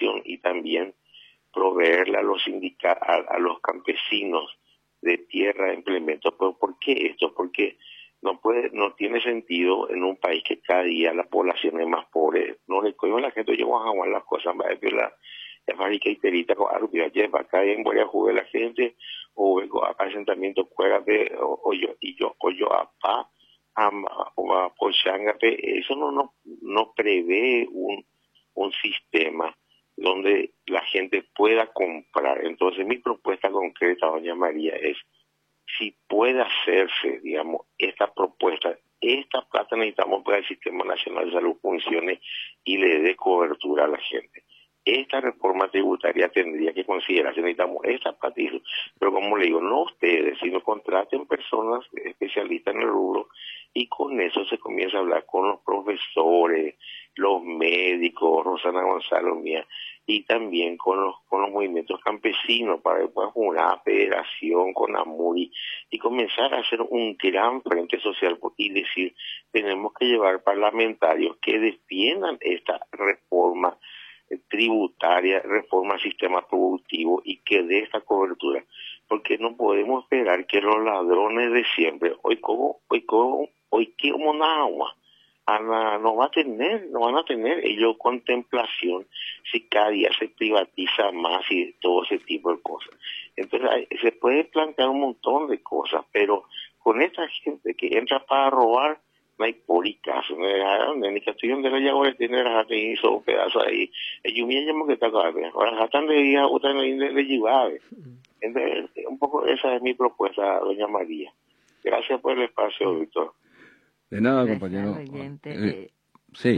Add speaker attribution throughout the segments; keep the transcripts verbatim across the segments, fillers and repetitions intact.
Speaker 1: población y también proveerle a los sindica a, a los campesinos de tierra, implementos. ¿Pero por qué esto? Porque no puede, no tiene sentido en un país que cada día la población es más pobre. No le cojo a la gente, yo voy a jugar las cosas, va a decir la fábrica y terita con algo que lleva acá en voy a jugar la gente, o vengo a asentamiento cuera de, o, o yo, y yo, o yo a pa, a, o a Pochangape. Eso no, no, no prevé un, un sistema donde la gente pueda comprar. Entonces mi propuesta concreta, doña María, es si puede hacerse, digamos, esta propuesta, esta plata necesitamos para que el Sistema Nacional de Salud funcione y le dé cobertura a la gente. Esta reforma tributaria tendría que considerarse, necesitamos esta plata, pero como le digo, no ustedes, sino contraten personas especialistas en el rubro y con eso se comienza a hablar con los profesores, los médicos, Rosana Gonzalo mía, y también con los con los movimientos campesinos para que puedan una federación con Amuri y comenzar a hacer un gran frente social y decir, tenemos que llevar parlamentarios que defiendan esta reforma tributaria, reforma al sistema productivo y que dé esta cobertura, porque no podemos esperar que los ladrones de siempre, hoy como, hoy como, hoy como nada más, Ana, no va a tener, no van a tener ellos contemplación si cada día se privatiza más y todo ese tipo de cosas. Entonces hay, se puede plantear un montón de cosas, pero con esta gente que entra para robar, no hay por y caso, no dejaron ni que estoy donde la llave tiene la gente y hizo pedazos ahí. Ellos me llaman que está acá, ahora jatan de día, otra de llevar. Entonces, un poco esa es mi propuesta, doña María. Gracias por el espacio, Víctor.
Speaker 2: De nada, compañero.
Speaker 3: Eh, sí.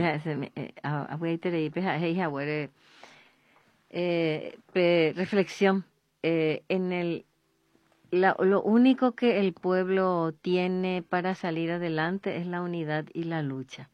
Speaker 3: Reflexión. Eh, en el la, lo único que el pueblo tiene para salir adelante es la unidad y la lucha.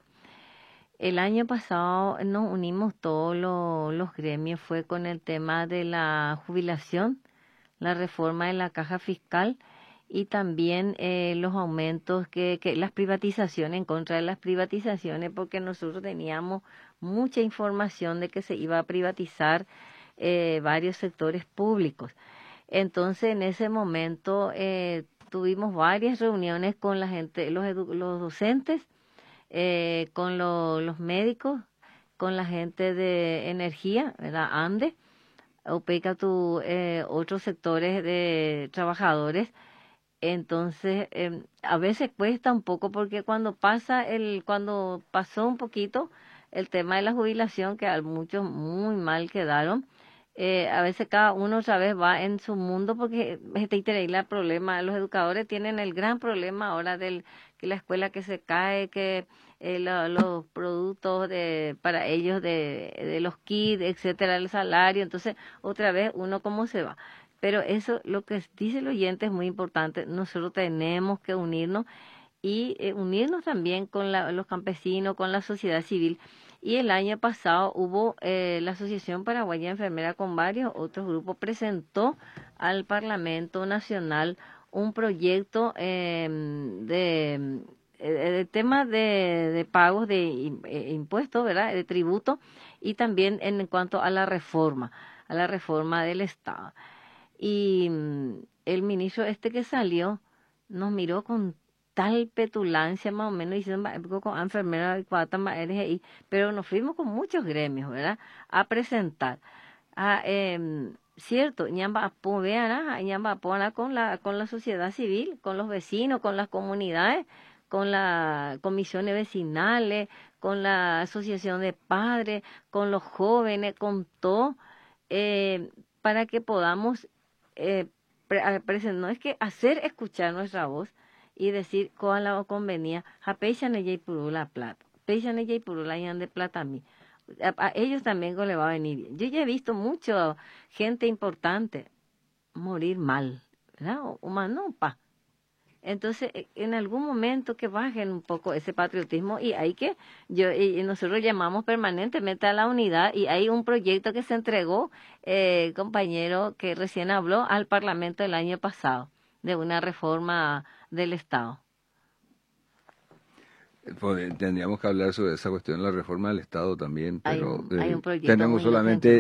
Speaker 3: El año pasado nos unimos todos los, los gremios, fue con el tema de la jubilación, la reforma de la caja fiscal y también eh, los aumentos, que, que las privatizaciones, en contra de las privatizaciones, porque nosotros teníamos mucha información de que se iba a privatizar eh, varios sectores públicos. Entonces, en ese momento eh, tuvimos varias reuniones con la gente, los, edu los docentes, eh, con lo, los médicos, con la gente de energía, ¿verdad? ANDE, OPECATU, eh, otros sectores de trabajadores. Entonces, eh, a veces cuesta un poco porque cuando pasa el, cuando pasó un poquito el tema de la jubilación, que a muchos muy mal quedaron, eh, a veces cada uno otra vez va en su mundo porque este increíble el problema. Los educadores tienen el gran problema ahora del que la escuela que se cae, que eh, lo, los productos de para ellos de, de los kits, etcétera, el salario. Entonces, otra vez uno cómo se va. Pero eso, lo que dice el oyente es muy importante. Nosotros tenemos que unirnos y eh, unirnos también con la, los campesinos, con la sociedad civil. Y el año pasado hubo eh, la Asociación Paraguaya Enfermera con varios otros grupos presentó al Parlamento Nacional un proyecto eh, de, de tema de, de pagos de eh, impuestos, ¿verdad? De tributo y también en cuanto a la reforma, a la reforma del Estado. Y el ministro este que salió nos miró con tal petulancia más o menos diciendo con enfermera y pero nos fuimos con muchos gremios, ¿verdad? A presentar. A, eh, cierto, ñamba apoyar, ñamba apoyar con la con la sociedad civil, con los vecinos, con las comunidades, con las comisiones vecinales, con la asociación de padres, con los jóvenes, con todo, eh, para que podamos eh, pre no es que hacer escuchar nuestra voz y decir cuál la convenía, a pechan ella y purú la plata, pechan ella y purú la de plata a mí. A, a ellos también le va a venir bien. Yo ya he visto mucha gente importante morir mal, ¿verdad? O, o más no, pa. Entonces, en algún momento que bajen un poco ese patriotismo y hay que, yo y nosotros llamamos permanentemente a la unidad y hay un proyecto que se entregó, eh, compañero que recién habló, al Parlamento el año pasado, de una reforma del Estado.
Speaker 2: Tendríamos que hablar sobre esa cuestión de la reforma del Estado también, pero
Speaker 3: hay un, hay un
Speaker 2: eh, tenemos solamente